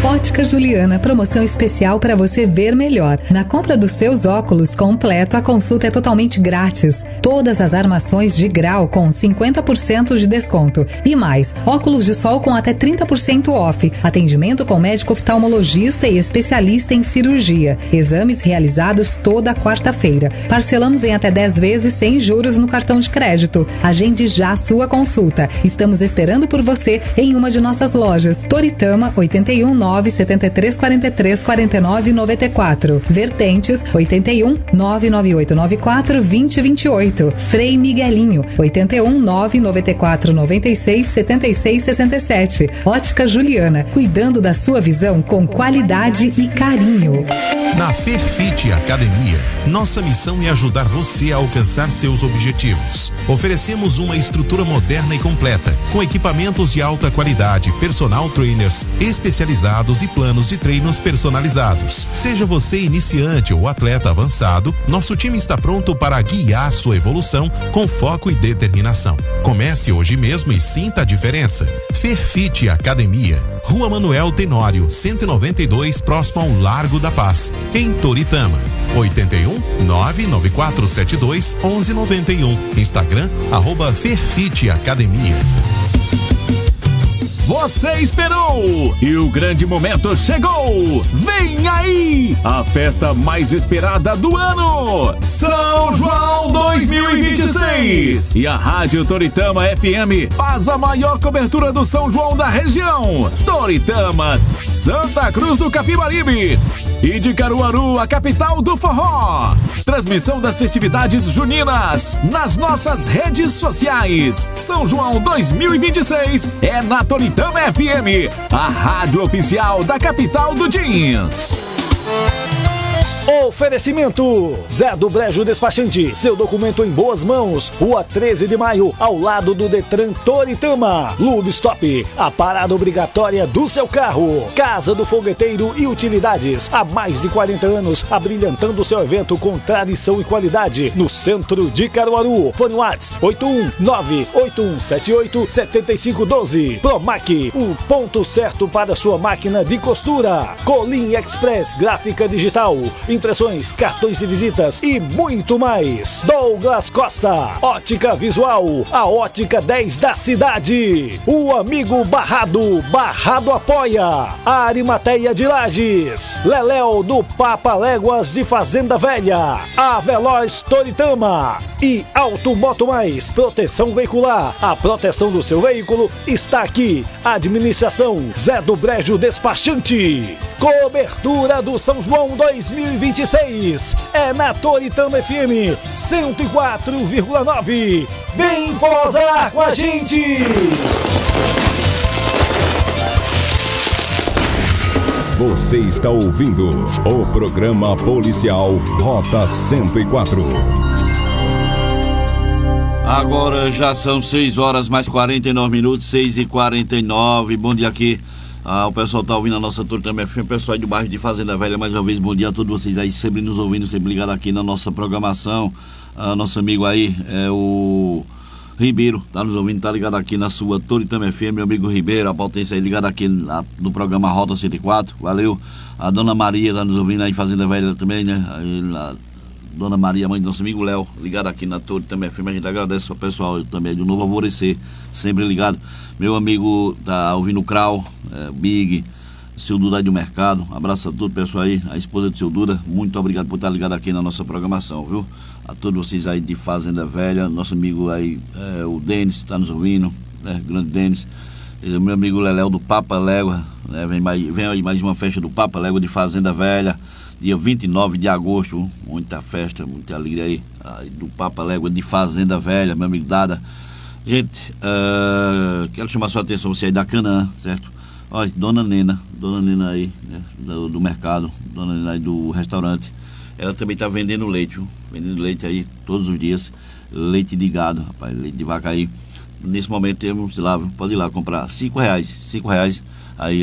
Ótica Juliana, promoção especial para você ver melhor. Na compra dos seus óculos completo, a consulta é totalmente grátis. Todas as armações de grau com 50% de desconto. E mais, óculos de sol com até 30% off. Atendimento com médico oftalmologista e especialista em cirurgia. Exames realizados toda quarta-feira. Parcelamos em até 10 vezes sem juros no cartão de crédito. Agende já a sua consulta. Estamos esperando por você em uma de nossas lojas. Toritama, 81 973 43 49 94. Vertentes, 81 99894 2028. Frei Miguelinho, 81 994 96 76 67. Ótica Juliana, cuidando da sua visão com qualidade e carinho. Na Fairfit Academia, nossa missão é ajudar você a alcançar seus objetivos. Oferecemos uma estrutura moderna e completa, com equipamentos de alta qualidade, personal trainers especializados e planos de treinos personalizados. Seja você iniciante ou atleta avançado, nosso time está pronto para guiar sua evolução com foco e determinação. Comece hoje mesmo e sinta a diferença. Fairfit Academia, Rua Manuel Tenório, 192, próximo ao Largo da Paz, em Toritama. 81 99472 1191. Instagram, @Fairfit Academia. Você esperou e o grande momento chegou. Vem aí a festa mais esperada do ano, São João 2026. E a Rádio Toritama FM faz a maior cobertura do São João da região. Toritama, Santa Cruz do Capibaribe e de Caruaru, a capital do forró. Transmissão das festividades juninas nas nossas redes sociais. São João 2026 é na Toritama FM, a rádio oficial da capital do jeans. Oferecimento Zé do Brejo Despachante, seu documento em boas mãos. Rua 13 de Maio, ao lado do Detran Toritama. Lube Stop, a parada obrigatória do seu carro. Casa do Fogueteiro e Utilidades, há mais de 40 anos, abrilhantando seu evento com tradição e qualidade, no centro de Caruaru. Fone WhatsApp 819-8178-7512. Promac, o ponto certo para sua máquina de costura. Colim Express, gráfica digital, impressões, cartões de visitas e muito mais. Douglas Costa, Ótica Visual, a Ótica 10 da cidade. O amigo Barrado, Barrado apoia. A Arimateia de Lages, Leléu do Papa Léguas de Fazenda Velha, a Veloz Toritama e Automoto Mais, proteção veicular. A proteção do seu veículo está aqui. Administração Zé do Brejo Despachante. Cobertura do São João 2026 é na Toritama FM 104,9. Vem forrozar com a gente! Você está ouvindo o programa policial Rota 104. Agora já são 6 horas mais 49 minutos, 6h49. Bom dia aqui. O pessoal tá ouvindo a nossa tour também. O pessoal aí do bairro de Fazenda Velha, mais uma vez, bom dia a todos vocês aí, sempre nos ouvindo, sempre ligado aqui na nossa programação. Nosso amigo aí é o Ribeiro, tá nos ouvindo, tá ligado aqui na sua Toritama FM, meu amigo Ribeiro, a potência aí ligada aqui no programa Rota 104, valeu. A Dona Maria tá nos ouvindo aí, Fazenda Velha também, né? Dona Maria, mãe do nosso amigo Léo, ligado aqui na Toritama FM, a gente agradece ao pessoal também do Novo Alvorecer, sempre ligado. Meu amigo tá ouvindo o Krau, Big, seu Duda aí do Mercado, abraço a todo o pessoal aí, a esposa do seu Duda, muito obrigado por estar ligado aqui na nossa programação, viu? A todos vocês aí de Fazenda Velha, nosso amigo aí, o Denis, está nos ouvindo, né? Grande Denis, meu amigo Leléu do Papa Légua, né? Vem aí mais uma festa do Papa Légua de Fazenda Velha, dia 29 de agosto, muita festa, muita alegria aí do Papa Légua de Fazenda Velha, meu amigo Dada. Gente, quero chamar sua atenção, você aí da Canaã, certo? Olha, Dona Nena aí, né, do mercado, Dona Nena aí do restaurante, ela também está vendendo leite, viu? Vendendo leite aí todos os dias, leite de gado, rapaz, leite de vaca aí. Nesse momento temos lá, pode ir lá comprar R$5 aí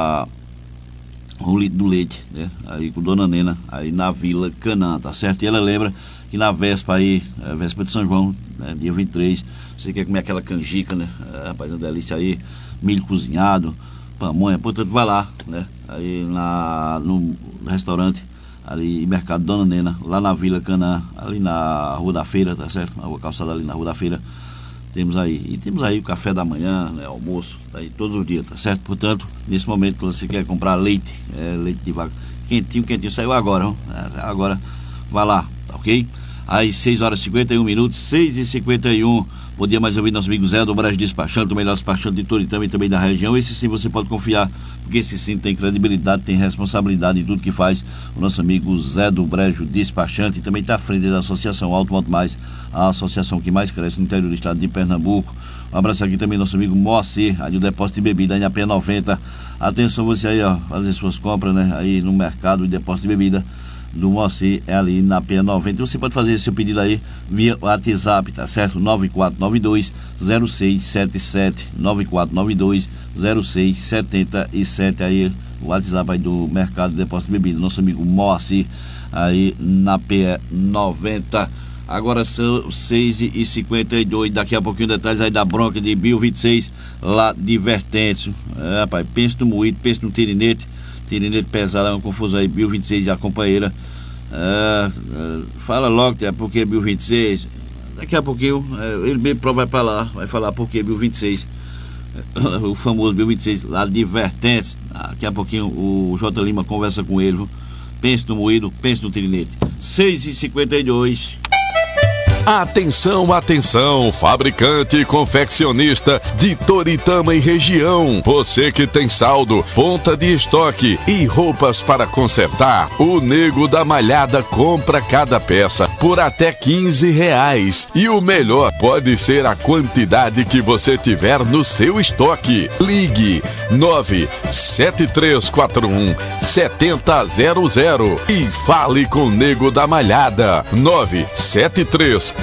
um litro do leite, né? Aí com Dona Nena, aí na Vila Canaã, tá certo? E ela lembra que na véspera aí, véspera de São João, né, dia 23, você quer comer aquela canjica, né? Rapaz, uma delícia aí, milho cozinhado, pamonha, portanto vai lá, né? Aí no restaurante, ali Mercado Dona Nena, lá na Vila Canaã, ali na Rua da Feira, tá certo? Na calçada ali na Rua da Feira. Temos aí o café da manhã, né, almoço, aí todos os dias, tá certo? Portanto, nesse momento que você quer comprar leite de vaca, quentinho, saiu agora, agora vai lá, tá ok? Às 6h51, 6h51, bom dia, mais ouvir nosso amigo Zé do Brejo Despachante, o melhor despachante de Toritama e também da região. Esse sim você pode confiar, porque esse sim tem credibilidade, tem responsabilidade em tudo que faz. O nosso amigo Zé do Brejo Despachante também está à frente da Associação Alto Moto Mais, a associação que mais cresce no interior do estado de Pernambuco. Um abraço aqui também nosso amigo Moacir, ali o depósito de bebida, aí na P90. Atenção você aí, ó, fazer suas compras, né, aí no mercado de depósito de bebida do Moacir, é ali na P90. Você pode fazer seu pedido aí via WhatsApp, tá certo? 9492-0677, 9492-0677, aí o WhatsApp aí do mercado de depósito de bebida, nosso amigo Moacir, aí na P90. Agora são 6h52, daqui a pouquinho detalhes aí da bronca de Bio 26, lá de Vertentes. Rapaz, pensa no moído, pensa no tirinete pesado, é uma confusão aí, Bio 26 e a companheira. Fala logo, por que Bio 26? Daqui a pouquinho, ele mesmo vai pra lá, vai falar por que Bio 26. O famoso Bio 26 lá de Vertentes. Daqui a pouquinho o J. Lima conversa com ele, viu? Pensa no moído, pensa no tirinete. 6h52. Atenção, atenção, fabricante e confeccionista de Toritama e região. Você que tem saldo, ponta de estoque e roupas para consertar, o Nego da Malhada compra cada peça por até R$15. E o melhor pode ser a quantidade que você tiver no seu estoque. Ligue 97341-7000 e fale com o Nego da Malhada. 97341-7000.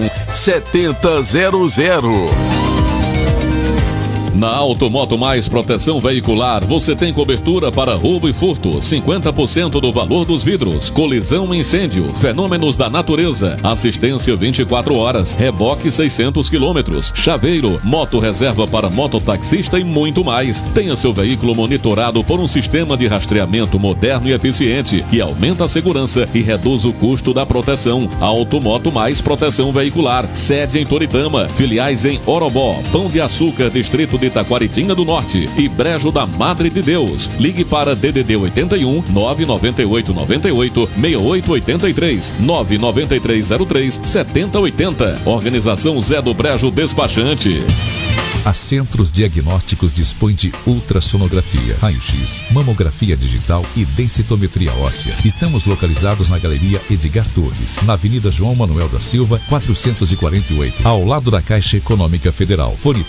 Na Automoto Mais Proteção Veicular, você tem cobertura para roubo e furto, 50% do valor dos vidros, colisão e incêndio, fenômenos da natureza, assistência 24 horas, reboque 600 km, chaveiro, moto reserva para mototaxista e muito mais. Tenha seu veículo monitorado por um sistema de rastreamento moderno e eficiente, que aumenta a segurança e reduz o custo da proteção. Automoto Mais Proteção Veicular, sede em Toritama, filiais em Orobó, Pão de Açúcar, Distrito de Itaquaritinga do Norte e Brejo da Madre de Deus. Ligue para DDD 81 998 98 6883 99303 7080. Organização Zé do Brejo Despachante. A Centros Diagnósticos dispõe de ultrassonografia, raio-x, mamografia digital e densitometria óssea. Estamos localizados na Galeria Edgar Torres, na Avenida João Manuel da Silva, 448, ao lado da Caixa Econômica Federal. Fone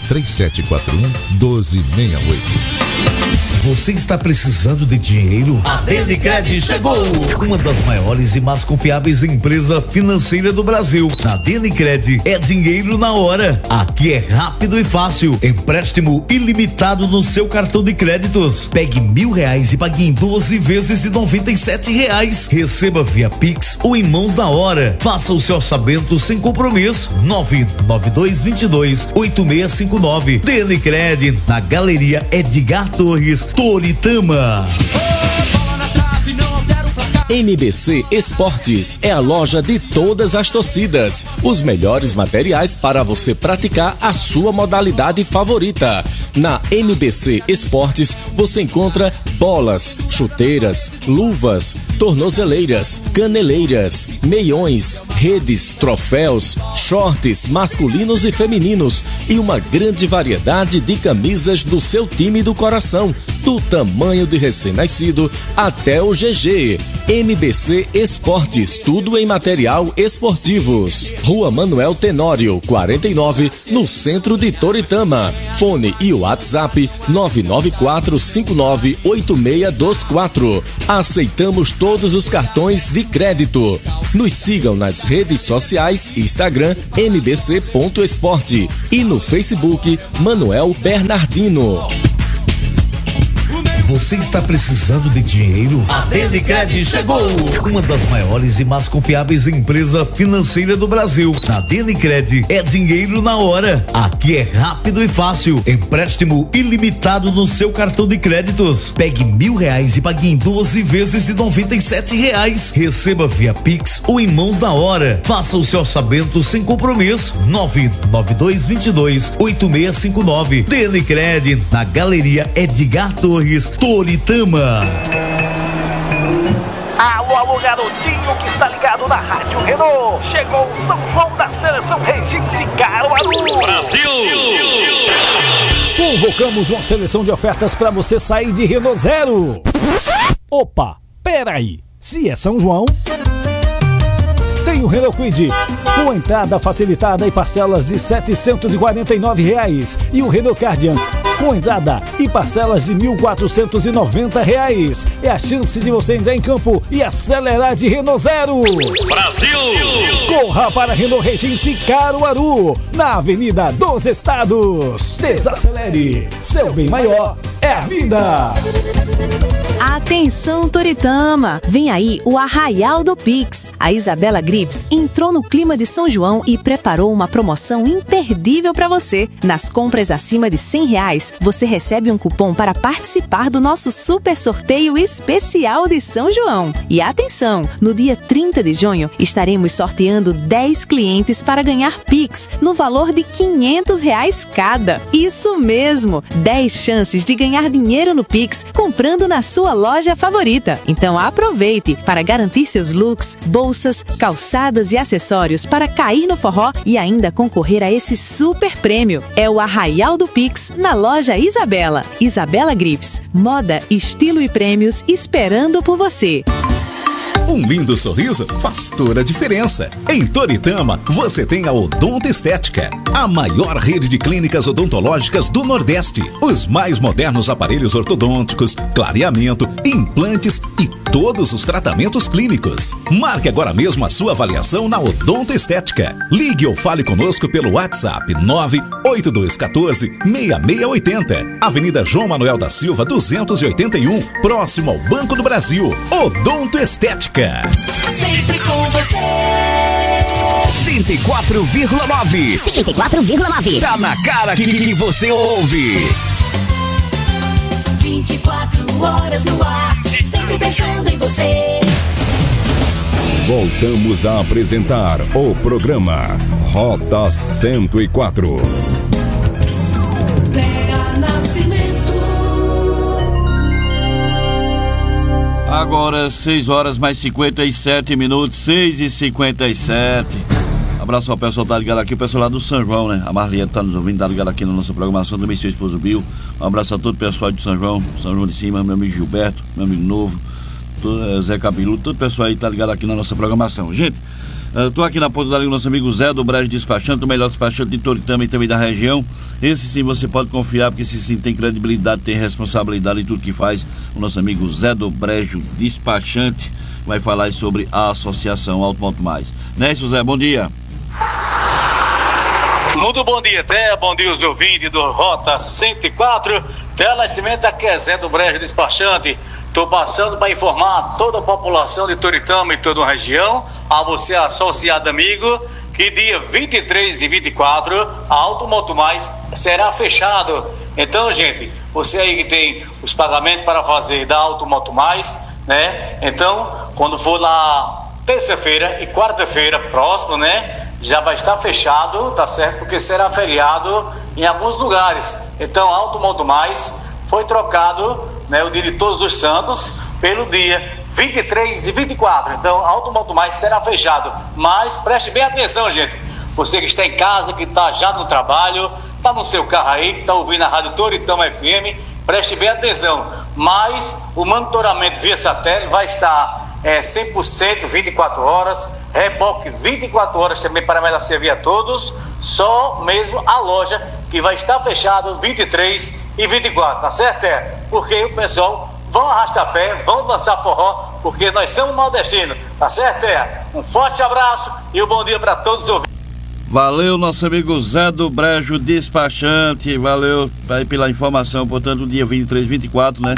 3741-1268. Você está precisando de dinheiro? A Denicred chegou! Uma das maiores e mais confiáveis empresas financeiras do Brasil. Na Denicred é dinheiro na hora. Aqui é rápido e fácil. Empréstimo ilimitado no seu cartão de créditos. Pegue R$1.000 e pague em 12 vezes de R$97. Receba via Pix ou em mãos na hora. Faça o seu orçamento sem compromisso. 99222-8659. Denicred, na Galeria Edgar Torres, Toritama. MBC Esportes é a loja de todas as torcidas. Os melhores materiais para você praticar a sua modalidade favorita. Na MBC Esportes você encontra bolas, chuteiras, luvas, tornozeleiras, caneleiras, meiões, redes, troféus, shorts masculinos e femininos e uma grande variedade de camisas do seu time do coração, do tamanho de recém-nascido até o GG. MBC Esportes, tudo em material esportivos. Rua Manuel Tenório, 49, no centro de Toritama. Fone e WhatsApp 994598624. Aceitamos todos os cartões de crédito. Nos sigam nas redes sociais, Instagram mbc.esporte e no Facebook Manuel Bernardino. Você está precisando de dinheiro? A Denicred chegou! Uma das maiores e mais confiáveis empresas financeiras do Brasil. Na Denicred é dinheiro na hora. Aqui é rápido e fácil. Empréstimo ilimitado no seu cartão de créditos. Pegue R$1.000 e pague em 12 vezes de R$97. Receba via Pix ou em mãos na hora. Faça o seu orçamento sem compromisso. 99222-8659. Denicred, na Galeria Edgar Torres, Toritama. Alô, garotinho que está ligado na Rádio Renault. Chegou o São João da Seleção Regense Caruaru. Brasil! Convocamos uma seleção de ofertas para você sair de Renault Zero. Opa, peraí. Se é São João, tem o Renault Kwid, com entrada facilitada e parcelas de R$ 749 e o Renault Kardian, com entrada e parcelas de R$ 1.490. É a chance de você entrar em campo e acelerar de Renault Zero. Brasil! Corra para Renault Regense Caruaru, na Avenida dos Estados. Desacelere, seu bem maior é a vida. Atenção, Toritama! Vem aí o Arraial do Pix. A Isabela Grips entrou no clima de São João e preparou uma promoção imperdível para você. Nas compras acima de R$100, você recebe um cupom para participar do nosso super sorteio especial de São João. E atenção, no dia 30 de junho estaremos sorteando 10 clientes para ganhar Pix no valor de R$500 cada. Isso mesmo, 10 chances de ganhar dinheiro no Pix comprando na sua loja favorita. Então aproveite para garantir seus looks, bolsas, calçadas e acessórios para cair no forró e ainda concorrer a esse super prêmio. É o Arraial do Pix na loja Isabela. Isabela Grips, moda, estilo e prêmios esperando por você. Um lindo sorriso faz toda a diferença. Em Toritama, você tem a Odonto Estética, a maior rede de clínicas odontológicas do Nordeste. Os mais modernos aparelhos ortodônticos, clareamento, implantes e todos os tratamentos clínicos. Marque agora mesmo a sua avaliação na Odonto Estética. Ligue ou fale conosco pelo WhatsApp 98214-6680. Avenida João Manuel da Silva, 281, próximo ao Banco do Brasil. Odonto Estética. Sempre com você. 104,9. 104,9. Tá na cara que você ouve. 24 horas no ar, sempre pensando em você. Voltamos a apresentar o programa Rota 104. Terra Nascimento. Agora 6 horas mais 57 minutos, 6h57. Abraço ao pessoal que tá ligado aqui, o pessoal lá do São João, né? A Marlieta tá nos ouvindo, tá ligado aqui na nossa programação, também seu esposo Bill. Um abraço a todo o pessoal de São João de Cima, meu amigo Gilberto, meu amigo Novo, Zé Cabilu, todo o pessoal aí tá ligado aqui na nossa programação. Gente, eu tô aqui na ponta da linha, nosso amigo Zé do Brejo Despachante, o melhor despachante de Toritama e também da região. Esse sim você pode confiar, porque esse sim tem credibilidade, tem responsabilidade em tudo que faz. O nosso amigo Zé do Brejo Despachante vai falar sobre a Associação Automoto Mais. Né, Zé? Bom dia. Muito bom dia, Té, bom dia os ouvintes do Rota 104. Té Nascimento, aqui é Zé do Brejo Despachante. Estou passando para informar toda a população de Toritama e toda a região, a você associado amigo, que dia 23 e 24 a Automoto Mais será fechado. Então, gente, você aí que tem os pagamentos para fazer da Automoto Mais, né? Então, quando for na terça-feira e quarta-feira próximo, né? Já vai estar fechado, tá certo? Porque será feriado em alguns lugares. Então, Automoto Mais foi trocado, né, o dia de Todos os Santos pelo dia 23 e 24. Então, Automoto Mais será fechado. Mas preste bem atenção, gente. Você que está em casa, que está já no trabalho, está no seu carro aí, que está ouvindo a Rádio Toritama FM, preste bem atenção. Mas o monitoramento via satélite vai estar 100%, 24 horas, reboque 24 horas também para melhor servir a todos, só mesmo a loja que vai estar fechado 23 e 24, tá certo? Porque o pessoal vão arrastar pé, vão dançar forró, porque nós somos nordestinos, tá certo? Um forte abraço e um bom dia para todos os ouvintes. Valeu, nosso amigo Zé do Brejo Despachante, valeu aí pela informação. Portanto, dia 23 e 24, né?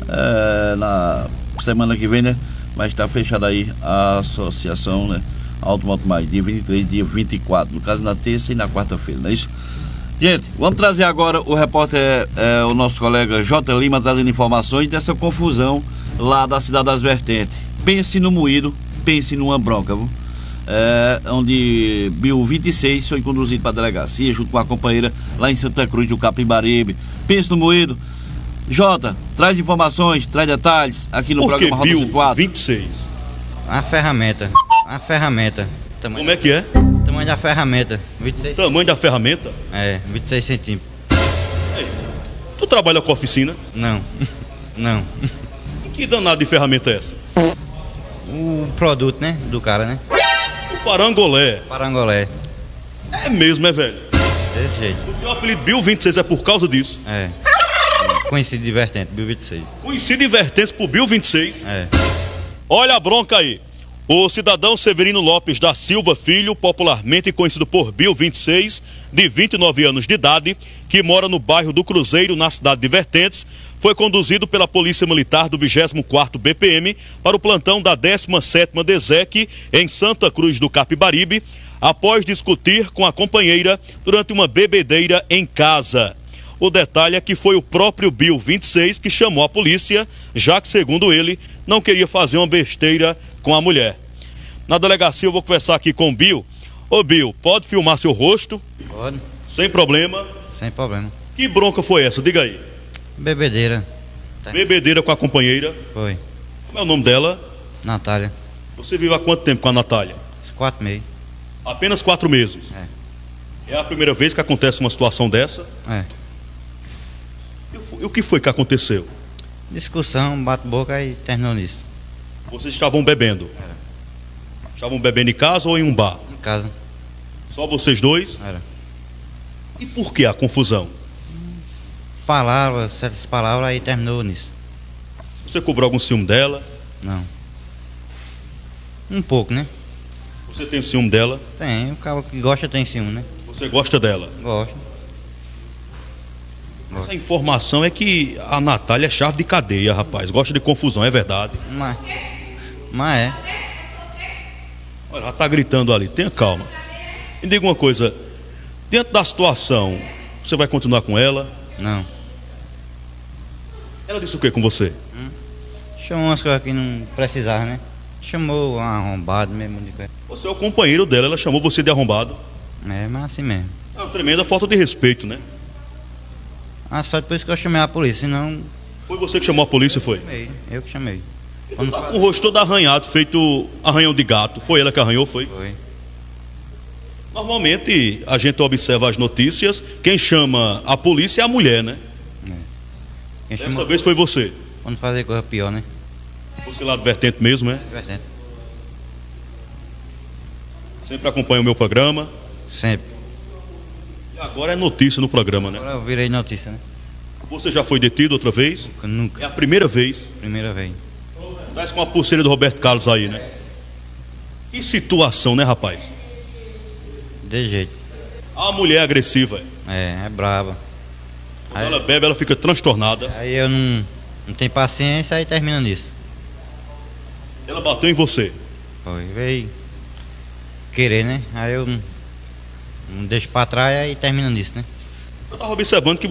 na semana que vem, né? Vai estar fechada aí a associação, né? Automoto Mais, dia 23, dia 24, no caso na terça e na quarta-feira, não é isso? Gente, vamos trazer agora o repórter, o nosso colega J. Lima, trazendo informações dessa confusão lá da Cidade das Vertentes. Pense no moído, pense numa bronca, viu? Onde Bill 26 foi conduzido para a delegacia junto com a companheira lá em Santa Cruz do Capibaribe. Pense no moído. Jota, traz informações, traz detalhes aqui no programa Rota 104. 26. A ferramenta. Como é que é? Tamanho da ferramenta. 26. Tamanho da ferramenta? 26 centímetros. Ei, tu trabalha com oficina? Não. Que danado de ferramenta é essa? O produto, né? Do cara, né? O parangolé. Parangolé. É mesmo, é velho? Desse jeito. O apelido Bill 26 é por causa disso? Conhecido de Vertente, Bill 26. Conhecido de Vertentes por Bill 26? Olha a bronca aí. O cidadão Severino Lopes da Silva Filho, popularmente conhecido por Bill 26, de 29 anos de idade, que mora no bairro do Cruzeiro, na cidade de Vertentes, foi conduzido pela Polícia Militar do 24º BPM para o plantão da 17ª DESEC em Santa Cruz do Capibaribe, após discutir com a companheira durante uma bebedeira em casa. O detalhe é que foi o próprio Bill 26 que chamou a polícia, já que, segundo ele, não queria fazer uma besteira com a mulher. Na delegacia eu vou conversar aqui com o Bill. Ô Bill, pode filmar seu rosto? Pode. Sem problema? Sem problema. Que bronca foi essa? Diga aí. Bebedeira. Bebedeira com a companheira? Foi. Como é o nome dela? Natália. Você vive há quanto tempo com a Natália? 4 meses. Apenas 4 meses? É a primeira vez que acontece uma situação dessa? E o que foi que aconteceu? Discussão, bate-boca e terminou nisso. Vocês estavam bebendo? Estavam bebendo em casa ou em um bar? Em casa. Só vocês dois? E por que a confusão? Certas palavras, aí terminou nisso. Você cobrou algum ciúme dela? Não. Um pouco, né? Você tem ciúme dela? Tem, o cara que gosta tem ciúme, né? Você gosta dela? Gosto. Essa informação é que a Natália é chave de cadeia, rapaz. Gosta de confusão, é verdade? Mas é. Olha, já tá gritando ali, tenha calma. Me diga uma coisa, dentro da situação, você vai continuar com ela? Não. Ela disse o que com você? Chamou umas coisas que não precisava, né? Chamou um arrombado mesmo. Você é o companheiro dela, ela chamou você de arrombado? Mas assim mesmo. É uma tremenda falta de respeito, né? Só depois que eu chamei a polícia, senão... Foi você que chamou a polícia, foi? Eu que chamei. Com o rosto todo arranhado, feito arranhão de gato. Foi ela que arranhou, foi? Foi. Normalmente, a gente observa as notícias, quem chama a polícia é a mulher, né? Dessa vez foi você. Quando fazer coisa pior, né? Você lá do Vertente mesmo, né? Vertente. Sempre acompanha o meu programa? Sempre. E agora é notícia no programa, né? Agora eu virei notícia, né? Você já foi detido outra vez? Nunca. É a primeira vez? Primeira vez. Desce com a pulseira do Roberto Carlos aí, né? Que situação, né, rapaz? De jeito. A mulher é agressiva. É brava. Quando ela bebe, ela fica transtornada. Aí eu não tenho paciência, aí termina nisso. Ela bateu em você? Foi, veio querer, né? Aí eu não deixo pra trás, aí termina nisso, né? Eu tava observando que